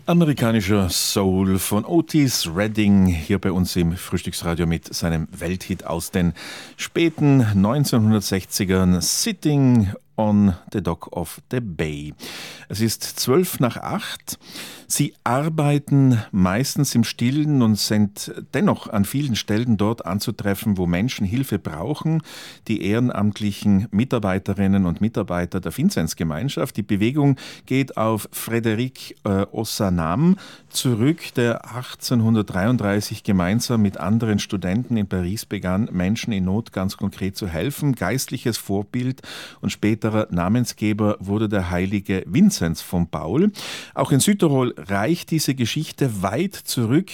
Amerikanischer Soul von Otis Redding hier bei uns im Frühstücksradio mit seinem Welthit aus den späten 1960ern, Sitting on the Dock of the Bay. Es ist 7:55. Sie arbeiten meistens im Stillen und sind dennoch an vielen Stellen dort anzutreffen, wo Menschen Hilfe brauchen. Die ehrenamtlichen Mitarbeiterinnen und Mitarbeiter der Vinzenzgemeinschaft. Die Bewegung geht auf Frédéric Ozanam zurück, der 1833 gemeinsam mit anderen Studenten in Paris begann, Menschen in Not ganz konkret zu helfen. Geistliches Vorbild und späterer Namensgeber wurde der heilige Vinzenz von Paul. Auch in Südtirol reicht diese Geschichte weit zurück.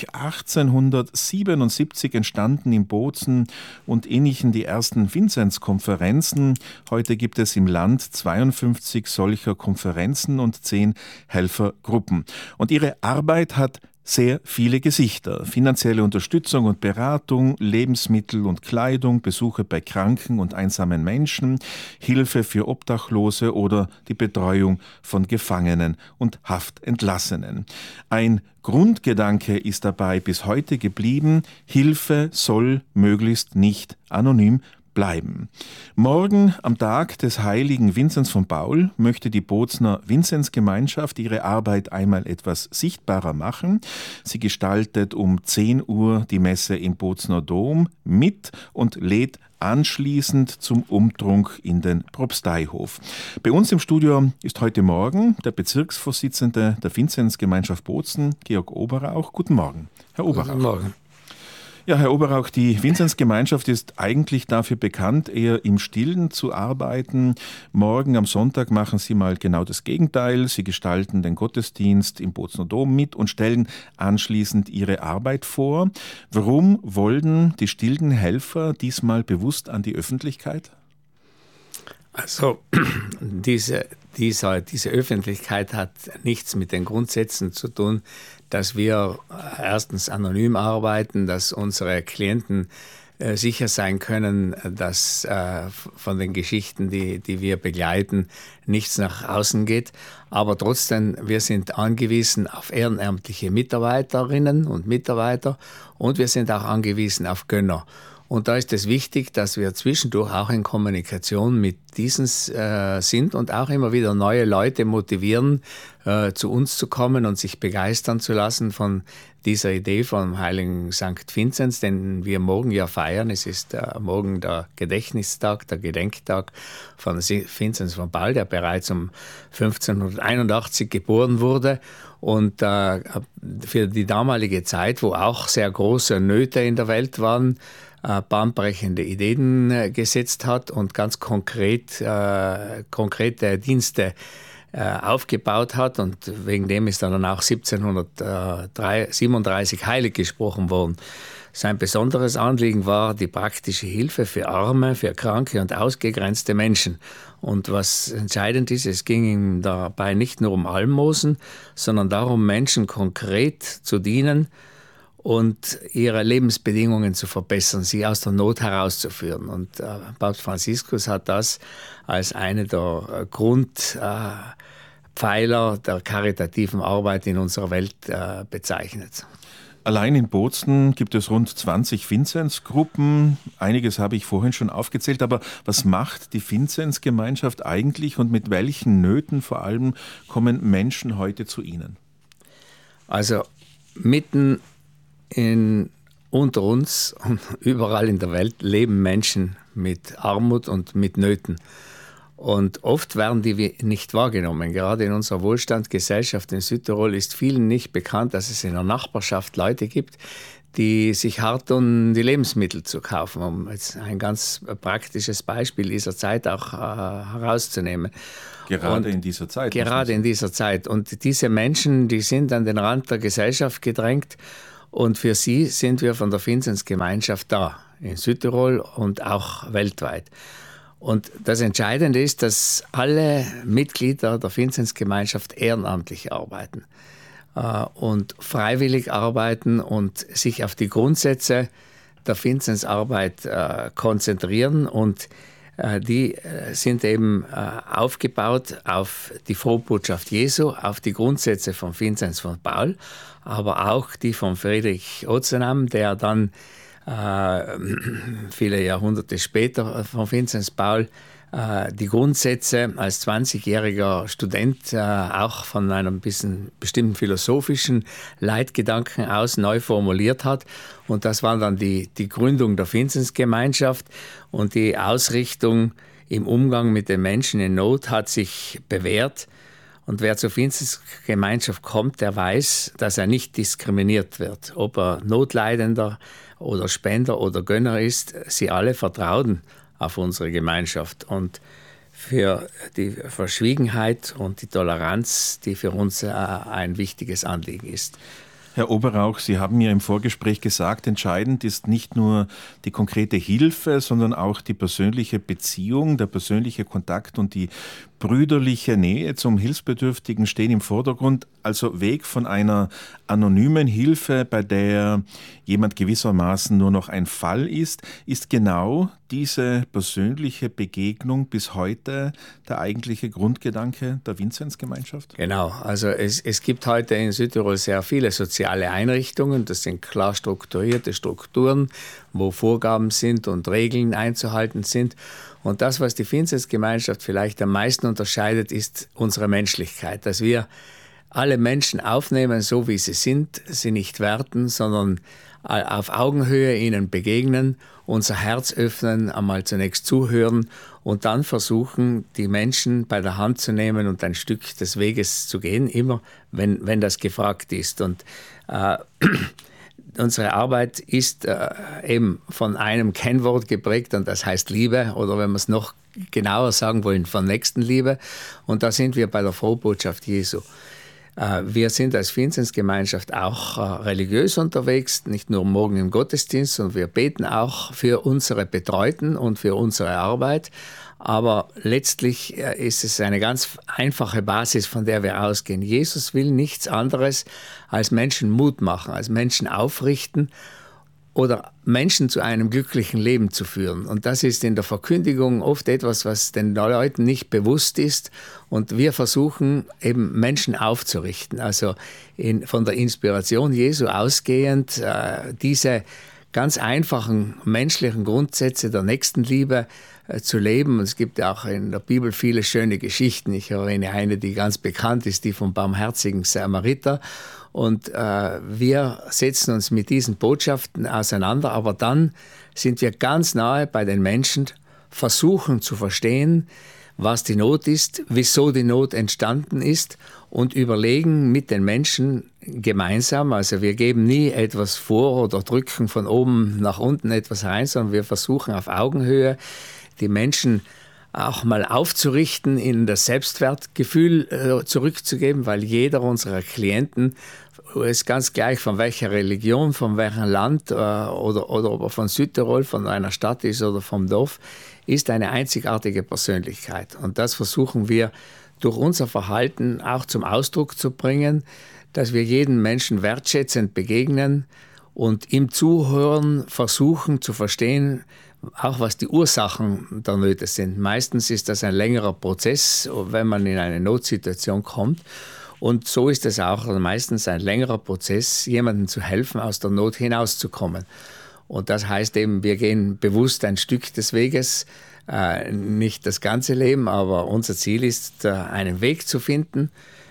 1877 entstanden in Bozen und Innichen die ersten Vinzenzkonferenzen. Heute gibt es im Land 52 solcher Konferenzen und 10 Helfergruppen. Und ihre Arbeit hat sehr viele Gesichter. Finanzielle Unterstützung und Beratung, Lebensmittel und Kleidung, Besuche bei kranken und einsamen Menschen, Hilfe für Obdachlose oder die Betreuung von Gefangenen und Haftentlassenen. Ein Grundgedanke ist dabei bis heute geblieben: Hilfe soll möglichst nicht anonym bleiben. Morgen, am Tag des heiligen Vinzenz von Paul, möchte die Bozner Vinzenzgemeinschaft ihre Arbeit einmal etwas sichtbarer machen. Sie gestaltet um 10 Uhr die Messe im Bozner Dom mit und lädt anschließend zum Umtrunk in den Propsteihof. Bei uns im Studio ist heute Morgen der Bezirksvorsitzende der Vinzenzgemeinschaft Bozen, Georg Oberauch. Guten Morgen, Herr Oberauch. Guten Morgen. Ja, Herr Oberauch, die Vinzenzgemeinschaft ist eigentlich dafür bekannt, eher im Stillen zu arbeiten. Morgen am Sonntag machen Sie mal genau das Gegenteil. Sie gestalten den Gottesdienst im Bozner Dom mit und stellen anschließend Ihre Arbeit vor. Warum wollen die stillen Helfer diesmal bewusst an die Öffentlichkeit? Also diese Öffentlichkeit hat nichts mit den Grundsätzen zu tun, dass wir erstens anonym arbeiten, dass unsere Klienten sicher sein können, dass von den Geschichten, die wir begleiten, nichts nach außen geht. Aber trotzdem, wir sind angewiesen auf ehrenamtliche Mitarbeiterinnen und Mitarbeiter und wir sind auch angewiesen auf Gönner. Und da ist es wichtig, dass wir zwischendurch auch in Kommunikation mit diesen sind und auch immer wieder neue Leute motivieren, zu uns zu kommen und sich begeistern zu lassen von dieser Idee vom heiligen St. Vinzenz, den wir morgen ja feiern. Es ist morgen der Gedächtnistag, der Gedenktag von Vinzenz von Paul, der bereits um 1581 geboren wurde. Und für die damalige Zeit, wo auch sehr große Nöte in der Welt waren, bahnbrechende Ideen gesetzt hat und ganz konkrete Dienste aufgebaut hat. Und wegen dem ist er dann auch 1737 heilig gesprochen worden. Sein besonderes Anliegen war die praktische Hilfe für Arme, für Kranke und ausgegrenzte Menschen. Und was entscheidend ist, es ging ihm dabei nicht nur um Almosen, sondern darum, Menschen konkret zu dienen und ihre Lebensbedingungen zu verbessern, sie aus der Not herauszuführen. Und Papst Franziskus hat das als eine der Grundpfeiler der karitativen Arbeit in unserer Welt bezeichnet. Allein in Bozen gibt es rund 20 Vinzenzgruppen. Einiges habe ich vorhin schon aufgezählt. Aber was macht die Vinzenzgemeinschaft eigentlich und mit welchen Nöten vor allem kommen Menschen heute zu Ihnen? Also mitten unter uns und überall in der Welt leben Menschen mit Armut und mit Nöten. Und oft werden die nicht wahrgenommen. Gerade in unserer Wohlstandsgesellschaft in Südtirol ist vielen nicht bekannt, dass es in der Nachbarschaft Leute gibt, die sich hart tun, die Lebensmittel zu kaufen. Um jetzt ein ganz praktisches Beispiel dieser Zeit auch herauszunehmen. Gerade in dieser Zeit. Gerade in dieser Zeit. Und diese Menschen, die sind an den Rand der Gesellschaft gedrängt. Und für sie sind wir von der Vinzenzgemeinschaft da, in Südtirol und auch weltweit. Und das Entscheidende ist, dass alle Mitglieder der Vinzenzgemeinschaft ehrenamtlich arbeiten und freiwillig arbeiten und sich auf die Grundsätze der Vinzenzarbeit konzentrieren und die sind eben aufgebaut auf die Frohbotschaft Jesu, auf die Grundsätze von Vinzenz von Paul, aber auch die von Friedrich Ozanam, der dann viele Jahrhunderte später von Vinzenz Paul die Grundsätze als 20-jähriger Student auch von einem bestimmten philosophischen Leitgedanken aus neu formuliert hat. Und das war dann die Gründung der Vinzenzgemeinschaft, und die Ausrichtung im Umgang mit den Menschen in Not hat sich bewährt. Und wer zur Vinzenzgemeinschaft kommt, der weiß, dass er nicht diskriminiert wird. Ob er Notleidender oder Spender oder Gönner ist, sie alle vertrauen auf unsere Gemeinschaft und für die Verschwiegenheit und die Toleranz, die für uns ein wichtiges Anliegen ist. Herr Oberrauch, Sie haben mir im Vorgespräch gesagt, entscheidend ist nicht nur die konkrete Hilfe, sondern auch die persönliche Beziehung, der persönliche Kontakt und die brüderliche Nähe zum Hilfsbedürftigen stehen im Vordergrund. Also Weg von einer anonymen Hilfe, bei der jemand gewissermaßen nur noch ein Fall ist genau diese persönliche Begegnung bis heute der eigentliche Grundgedanke der Vinzenzgemeinschaft? Genau, also es gibt heute in Südtirol sehr viele soziale Einrichtungen. Das sind klar strukturierte Strukturen, wo Vorgaben sind und Regeln einzuhalten sind. Und das, was die Vinzenzgemeinschaft vielleicht am meisten unterscheidet, ist unsere Menschlichkeit, dass wir alle Menschen aufnehmen, so wie sie sind, sie nicht werten, sondern auf Augenhöhe ihnen begegnen, unser Herz öffnen, einmal zunächst zuhören und dann versuchen, die Menschen bei der Hand zu nehmen und ein Stück des Weges zu gehen, immer wenn das gefragt ist. Und unsere Arbeit ist eben von einem Kennwort geprägt, und das heißt Liebe, oder wenn wir es noch genauer sagen wollen, von Nächstenliebe. Und da sind wir bei der Frohbotschaft Jesu. Wir sind als Vinzenzgemeinschaft auch religiös unterwegs, nicht nur morgen im Gottesdienst, sondern wir beten auch für unsere Betreuten und für unsere Arbeit. Aber letztlich ist es eine ganz einfache Basis, von der wir ausgehen. Jesus will nichts anderes als Menschen Mut machen, als Menschen aufrichten oder Menschen zu einem glücklichen Leben zu führen. Und das ist in der Verkündigung oft etwas, was den Leuten nicht bewusst ist. Und wir versuchen eben Menschen aufzurichten. Also von der Inspiration Jesu ausgehend diese ganz einfachen menschlichen Grundsätze der Nächstenliebe zu leben. Und es gibt auch in der Bibel viele schöne Geschichten. Ich erinnere eine, die ganz bekannt ist, die vom barmherzigen Samariter. Und wir setzen uns mit diesen Botschaften auseinander, aber dann sind wir ganz nahe bei den Menschen, versuchen zu verstehen, was die Not ist, wieso die Not entstanden ist, und überlegen mit den Menschen gemeinsam. Also wir geben nie etwas vor oder drücken von oben nach unten etwas rein, sondern wir versuchen auf Augenhöhe die Menschen auch mal aufzurichten, ihnen das Selbstwertgefühl zurückzugeben, weil jeder unserer Klienten ist ganz gleich, von welcher Religion, von welchem Land oder ob er von Südtirol, von einer Stadt ist oder vom Dorf, ist eine einzigartige Persönlichkeit. Und das versuchen wir durch unser Verhalten auch zum Ausdruck zu bringen, dass wir jedem Menschen wertschätzend begegnen und im Zuhören versuchen zu verstehen, auch was die Ursachen der Nöte sind. Meistens ist das ein längerer Prozess, wenn man in eine Notsituation kommt. Und so ist es auch meistens ein längerer Prozess, jemandem zu helfen, aus der Not hinauszukommen. Und das heißt eben, wir gehen bewusst ein Stück des Weges, nicht das ganze Leben, aber unser Ziel ist, einen Weg zu finden,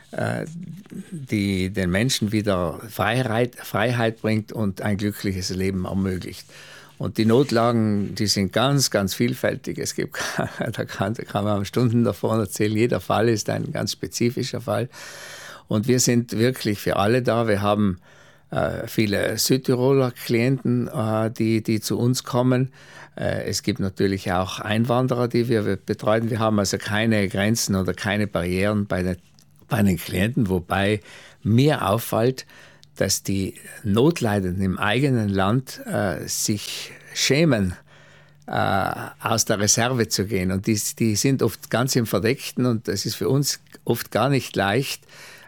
die den Menschen wieder Freiheit bringt und ein glückliches Leben ermöglicht. Und die Notlagen, die sind ganz, ganz vielfältig. Es gibt, da kann man Stunden davon erzählen, jeder Fall ist ein ganz spezifischer Fall. Und wir sind wirklich für alle da. Wir haben viele Südtiroler Klienten, die zu uns kommen. Es gibt natürlich auch Einwanderer, die wir betreuen. Wir haben also keine Grenzen oder keine Barrieren bei den Klienten, wobei mir auffällt, dass die Notleidenden im eigenen Land sich schämen, aus der Reserve zu gehen. Und die sind oft ganz im Verdeckten, und es ist für uns oft gar nicht leicht,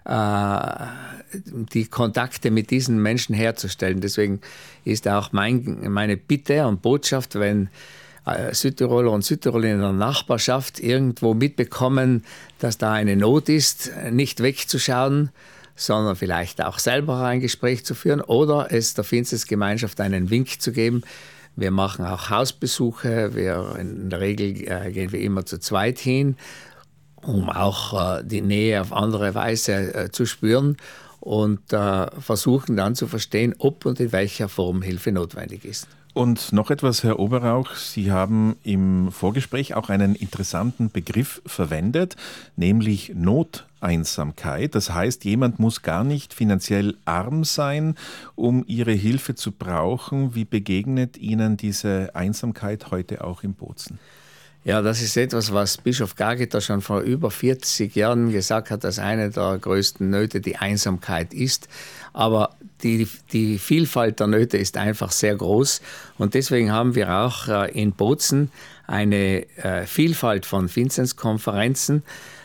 die Kontakte mit diesen Menschen herzustellen. Deswegen ist auch meine Bitte und Botschaft, wenn Südtiroler und Südtiroler in der Nachbarschaft irgendwo mitbekommen, dass da eine Not ist, nicht wegzuschauen, sondern vielleicht auch selber ein Gespräch zu führen oder es der Finstensgemeinschaft einen Wink zu geben. Wir machen auch Hausbesuche, in der Regel gehen wir immer zu zweit hin, um auch die Nähe auf andere Weise zu spüren und versuchen dann zu verstehen, ob und in welcher Form Hilfe notwendig ist. Und noch etwas, Herr Oberauch, Sie haben im Vorgespräch auch einen interessanten Begriff verwendet, nämlich Noteinsamkeit. Das heißt, jemand muss gar nicht finanziell arm sein, um Ihre Hilfe zu brauchen. Wie begegnet Ihnen diese Einsamkeit heute auch in Bozen? Ja, das ist etwas, was Bischof Gageta schon vor über 40 Jahren gesagt hat, dass eine der größten Nöte die Einsamkeit ist. Aber die Vielfalt der Nöte ist einfach sehr groß. Und deswegen haben wir auch in Bozen eine Vielfalt von Vinzenzkonferenzen,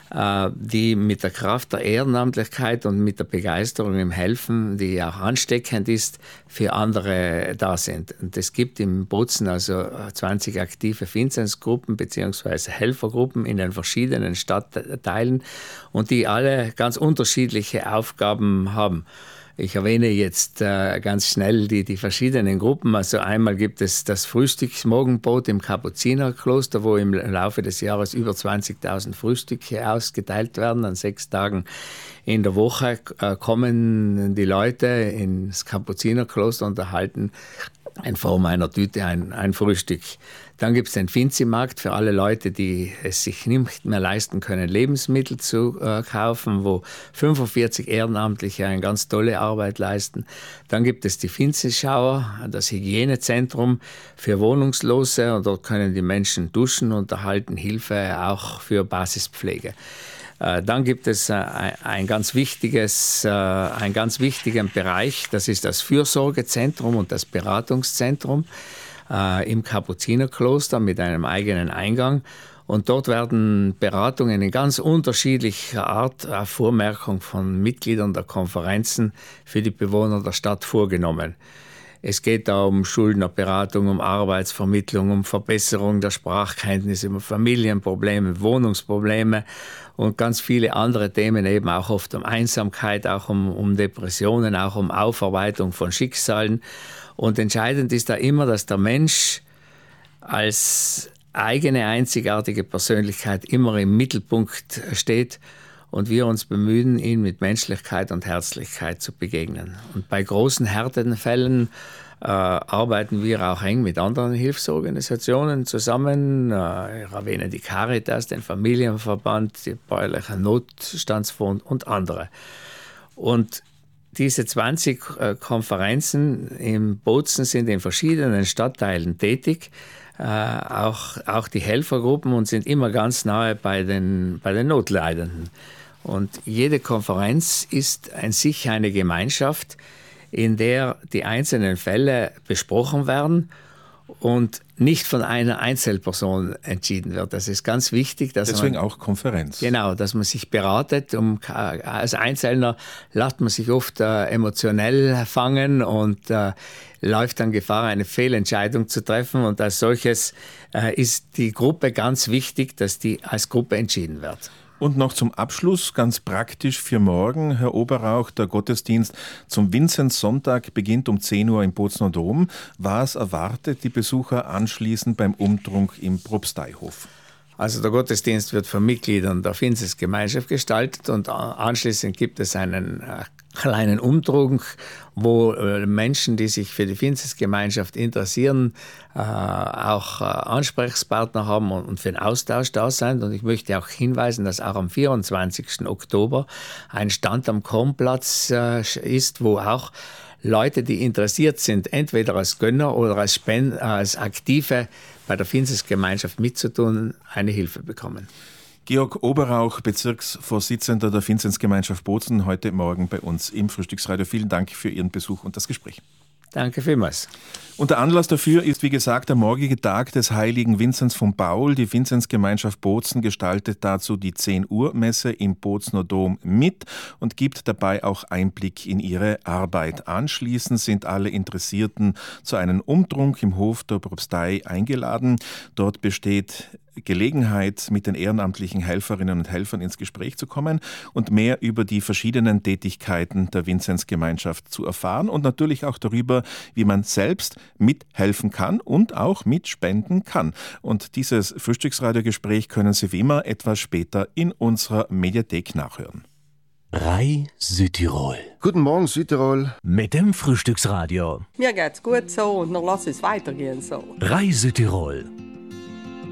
die mit der Kraft der Ehrenamtlichkeit und mit der Begeisterung im Helfen, die auch ansteckend ist, für andere da sind. Und es gibt in Bozen also 20 aktive Vinzenzgruppen bzw. Helfergruppen in den verschiedenen Stadtteilen und die alle ganz unterschiedliche Aufgaben haben. Ich erwähne jetzt ganz schnell die verschiedenen Gruppen. Also einmal gibt es das Frühstücksmorgenbrot im Kapuzinerkloster, wo im Laufe des Jahres über 20.000 Frühstücke ausgeteilt werden. An 6 Tagen in der Woche kommen die Leute ins Kapuzinerkloster und erhalten in Form einer Tüte ein Frühstück. Dann gibt es den Finzi-Markt für alle Leute, die es sich nicht mehr leisten können, Lebensmittel zu kaufen, wo 45 Ehrenamtliche eine ganz tolle Arbeit leisten. Dann gibt es die Finzi-Schauer, das Hygienezentrum für Wohnungslose, und dort können die Menschen duschen und erhalten Hilfe auch für Basispflege. Dann gibt es einen ganz wichtigen Bereich, das ist das Fürsorgezentrum und das Beratungszentrum im Kapuzinerkloster mit einem eigenen Eingang. Und dort werden Beratungen in ganz unterschiedlicher Art auf Vormerkung von Mitgliedern der Konferenzen für die Bewohner der Stadt vorgenommen. Es geht da um Schuldnerberatung, um Arbeitsvermittlung, um Verbesserung der Sprachkenntnisse, um Familienprobleme, Wohnungsprobleme und ganz viele andere Themen, eben auch oft um Einsamkeit, auch um Depressionen, auch um Aufarbeitung von Schicksalen. Und entscheidend ist da immer, dass der Mensch als eigene einzigartige Persönlichkeit immer im Mittelpunkt steht und wir uns bemühen, ihm mit Menschlichkeit und Herzlichkeit zu begegnen. Und bei großen Härtefällen arbeiten wir auch eng mit anderen Hilfsorganisationen zusammen. Ich erwähne die Caritas, den Familienverband, den bäuerlichen Notstandsfonds und andere. Und diese 20 Konferenzen in Bozen sind in verschiedenen Stadtteilen tätig, auch die Helfergruppen, und sind immer ganz nahe bei den Notleidenden. Und jede Konferenz ist an sich eine Gemeinschaft, in der die einzelnen Fälle besprochen werden und nicht von einer Einzelperson entschieden wird. Das ist ganz wichtig. Deswegen auch Konferenz. Genau, dass man sich beratet. Als Einzelner lässt man sich oft emotionell fangen und läuft dann Gefahr, eine Fehlentscheidung zu treffen. Und als solches ist die Gruppe ganz wichtig, dass die als Gruppe entschieden wird. Und noch zum Abschluss, ganz praktisch für morgen, Herr Oberauch, der Gottesdienst zum Vinzenzsonntag beginnt um 10 Uhr im Bozener Dom. Was erwartet die Besucher anschließend beim Umtrunk im Propsteihof? Also der Gottesdienst wird von Mitgliedern der Vinzenzgemeinschaft gestaltet und anschließend gibt es einen kleinen Umtrunk, wo Menschen, die sich für die Vinzenzgemeinschaft interessieren, auch Ansprechpartner haben und für den Austausch da sind. Und ich möchte auch hinweisen, dass auch am 24. Oktober ein Stand am Kornplatz ist, wo auch Leute, die interessiert sind, entweder als Gönner oder als Aktive bei der Vinzenzgemeinschaft mitzutun, eine Hilfe bekommen. Georg Oberauch, Bezirksvorsitzender der Vinzenzgemeinschaft Bozen, heute Morgen bei uns im Frühstücksradio. Vielen Dank für Ihren Besuch und das Gespräch. Danke vielmals. Und der Anlass dafür ist, wie gesagt, der morgige Tag des heiligen Vinzenz von Paul. Die Vinzenzgemeinschaft Bozen gestaltet dazu die 10 Uhr Messe im Bozener Dom mit und gibt dabei auch Einblick in ihre Arbeit. Anschließend sind alle Interessierten zu einem Umtrunk im Hof der Propstei eingeladen. Dort besteht Gelegenheit, mit den ehrenamtlichen Helferinnen und Helfern ins Gespräch zu kommen und mehr über die verschiedenen Tätigkeiten der Vinzenzgemeinschaft zu erfahren und natürlich auch darüber, wie man selbst mithelfen kann und auch mitspenden kann. Und dieses Frühstücksradiogespräch können Sie wie immer etwas später in unserer Mediathek nachhören. Rai Südtirol. Guten Morgen, Südtirol. Mit dem Frühstücksradio. Mir geht's gut so und noch lass es weitergehen so. Rai Südtirol.